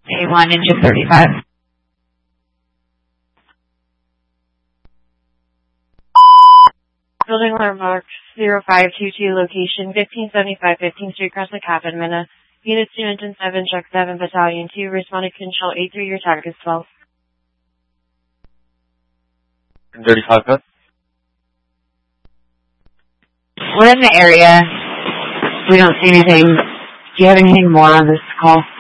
A1 engine 35. Building alarm box 0522, location 1575 15th Street, across the cabin, Minna. Units 2 engine 7, check 7, battalion 2, responded control 83, your tag is 12. 35, good. We're in the area. We don't see anything. Do you have anything more on this call?